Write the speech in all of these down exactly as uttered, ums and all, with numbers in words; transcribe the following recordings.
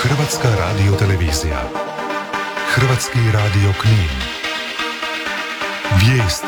Hrvatska radiotelevizija. Hrvatski radio Knin. Vijesti.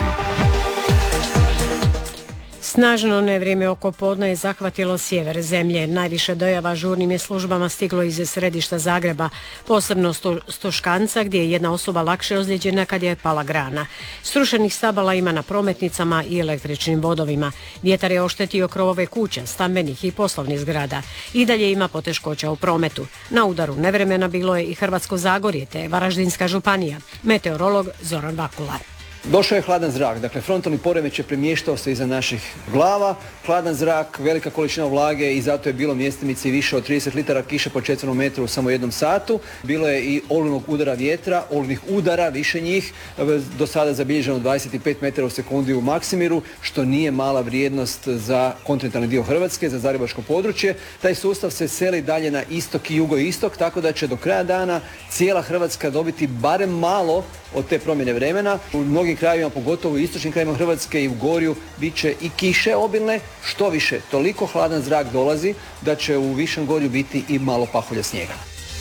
Snažno nevrijeme oko podne je zahvatilo sjever zemlje. Najviše dojava žurnim je službama stiglo iz središta Zagreba, posebno Stoškanca, gdje je jedna osoba lakše ozlijeđena kad je pala grana. Srušenih stabala ima na prometnicama i električnim vodovima. Vjetar je oštetio krovove kuća, stambenih i poslovnih zgrada. I dalje ima poteškoća u prometu. Na udaru nevremena bilo je i Hrvatsko Zagorje te Varaždinska županija. Meteorolog Zoran Vakula. Došao je hladan zrak, dakle frontalni poremećaj premještao se iza naših glava, hladan zrak, velika količina vlage i zato je bilo mjestimice i više od trideset litara kiše po četvrnom metru u samo jednom satu. Bilo je i olujnog udara vjetra, olujnih udara, više njih, do sada zabilježeno dvadeset pet metara u sekundi u Maksimiru, što nije mala vrijednost za kontinentalni dio Hrvatske, za zagrebačko područje. Taj sustav se seli dalje na istok i jugoistok, tako da će do kraja dana cijela Hrvatska dobiti barem malo od te promjene vremena. U mnogim krajevima, pogotovo u istočnim krajevima Hrvatske i u Gorju, bit će i kiše obilne. Što više, toliko hladan zrak dolazi da će u Višem Gorju biti i malo pahulja snijega.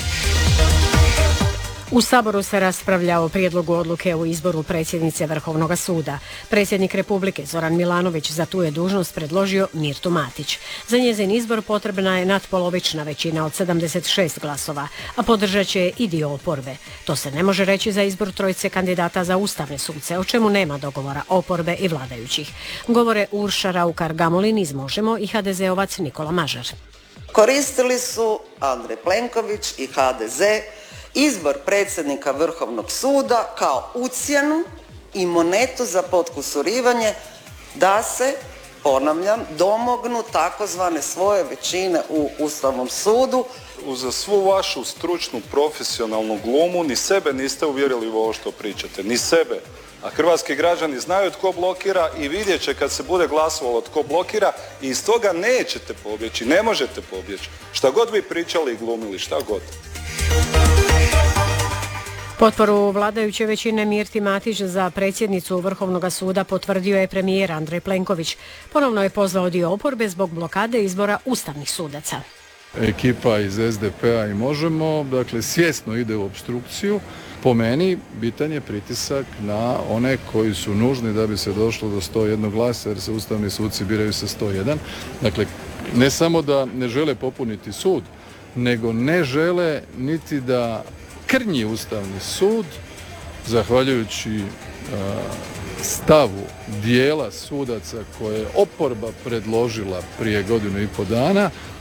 U Saboru se raspravlja o prijedlogu odluke o izboru predsjednice Vrhovnog suda. Predsjednik Republike Zoran Milanović za tu je dužnost predložio Mirtu Matić. Za njezin izbor potrebna je natpolovična većina od sedamdeset šest glasova, a podržat će i dio oporbe. To se ne može reći za izbor trojice kandidata za ustavne suce, o čemu nema dogovora oporbe i vladajućih. Govore Urša Raukar-Gamulin iz Možemo i ha de zeovac Nikola Mažar. Koristili su Andrej Plenković i ha de ze izbor predsjednika Vrhovnog suda kao ucjenu i monetu za potkusurivanje da se, ponavljam, domognu takozvane svoje većine u Ustavnom sudu. Uz svu vašu stručnu, profesionalnu glumu ni sebe niste uvjerili u ovo što pričate, ni sebe. A hrvatski građani znaju tko blokira i vidjet će kad se bude glasovalo tko blokira i iz toga nećete pobjeći, ne možete pobjeći. Šta god vi pričali i glumili, šta god. Potporu vladajuće većine Mirti Matić za predsjednicu Vrhovnog suda potvrdio je premijer Andrej Plenković. Ponovno je pozvao dio oporbe zbog blokade izbora ustavnih sudaca. Ekipa iz es de pe a i Možemo, dakle, svjesno ide u opstrukciju. Po meni, bitan je pritisak na one koji su nužni da bi se došlo do sto jedan glasa, jer se ustavni suci biraju sa sto jedan. Dakle, ne samo da ne žele popuniti sud, nego ne žele niti da krnji Ustavni sud, zahvaljujući uh, stavu dijela sudaca koje je oporba predložila prije godinu i pol dana,